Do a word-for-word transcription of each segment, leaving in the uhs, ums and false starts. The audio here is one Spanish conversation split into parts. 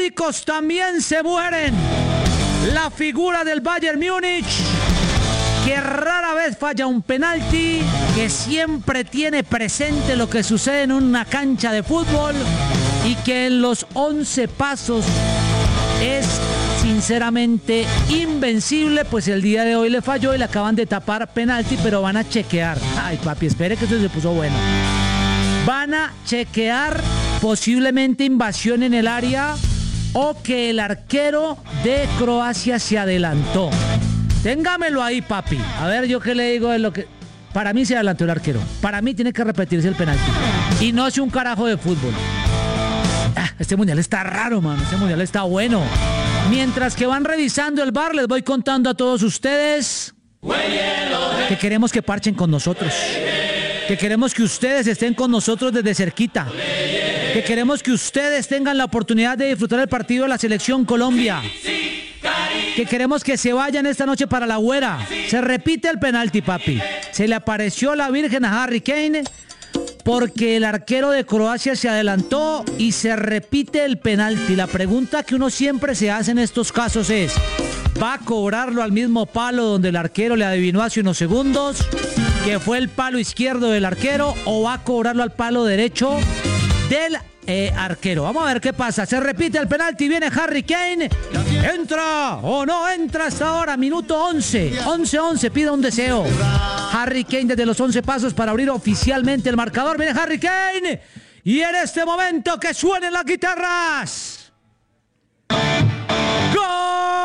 Chicos también se mueren. La figura del Bayern Múnich, que rara vez falla un penalti, que siempre tiene presente lo que sucede en una cancha de fútbol y que en los once pasos es sinceramente invencible. Pues el día de hoy le falló y le acaban de tapar penalti, pero van a chequear. Ay, papi, espere que esto se puso bueno. Van a chequear posiblemente invasión en el área o que el arquero de Croacia se adelantó. Téngamelo ahí, papi. A ver, yo qué le digo de lo que... Para mí se adelantó el arquero. Para mí tiene que repetirse el penalti. Y no hace un carajo de fútbol. Ah, este mundial está raro, mano. Este mundial está bueno. Mientras que van revisando el V A R, les voy contando a todos ustedes que queremos que parchen con nosotros. Que queremos que ustedes estén con nosotros desde cerquita. Que queremos que ustedes tengan la oportunidad de disfrutar el partido de la Selección Colombia. Que queremos que se vayan esta noche para la Güera. Se repite el penalti, papi. Se le apareció la Virgen a Harry Kane porque el arquero de Croacia se adelantó y se repite el penalti. La pregunta que uno siempre se hace en estos casos es: ¿va a cobrarlo al mismo palo donde el arquero le adivinó hace unos segundos que fue el palo izquierdo del arquero, o va a cobrarlo al palo derecho del eh, arquero? Vamos a ver qué pasa. Se repite el penalti, viene Harry Kane. ¿Entra o no entra hasta ahora? Minuto once. once once, pide un deseo. Harry Kane desde los once pasos para abrir oficialmente el marcador. Viene Harry Kane. Y en este momento que suenen las guitarras. ¡Gol!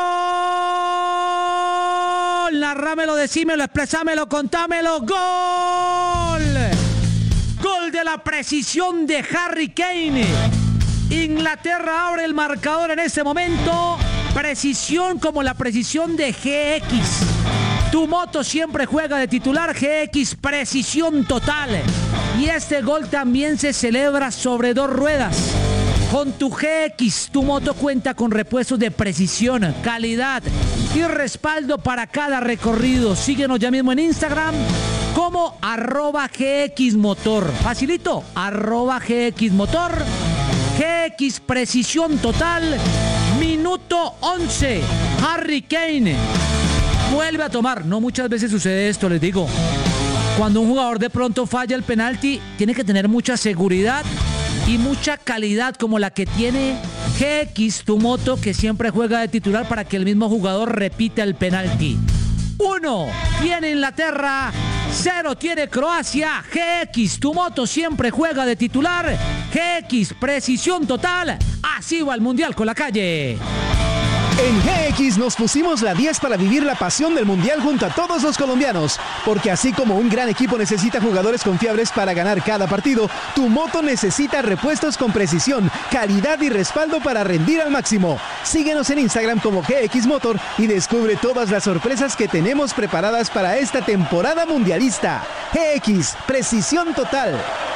Narrámelo, decímelo, expresámelo, contámelo. ¡Gol! Gol de la precisión de Harry Kane. Inglaterra abre el marcador en este momento. Precisión como la precisión de G X. Tu moto siempre juega de titular. G X, precisión total. Y este gol también se celebra sobre dos ruedas. Con tu G X, tu moto cuenta con repuestos de precisión, calidad y respaldo para cada recorrido. Síguenos ya mismo en Instagram como arroba G X Motor. Facilito, arroba G X Motor. G X, precisión total. Minuto once. Harry Kane vuelve a tomar. No muchas veces sucede esto, les digo. Cuando un jugador de pronto falla el penalti, tiene que tener mucha seguridad y mucha calidad como la que tiene G X, tu moto, que siempre juega de titular para que el mismo jugador repita el penalti. Uno tiene Inglaterra, cero tiene Croacia. G X, tu moto siempre juega de titular. G X, precisión total. Así va el Mundial con la calle. En G X nos pusimos la diez para vivir la pasión del Mundial junto a todos los colombianos, porque así como un gran equipo necesita jugadores confiables para ganar cada partido, tu moto necesita repuestos con precisión, calidad y respaldo para rendir al máximo. Síguenos en Instagram como G X Motor y descubre todas las sorpresas que tenemos preparadas para esta temporada mundialista. G X, precisión total.